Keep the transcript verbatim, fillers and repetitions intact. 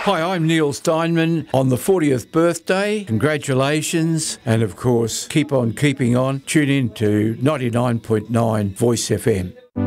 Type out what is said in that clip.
Hi, I'm Neil Steinman on the fortieth birthday. Congratulations. And of course, keep on keeping on. Tune in to ninety-nine point nine Voice F M.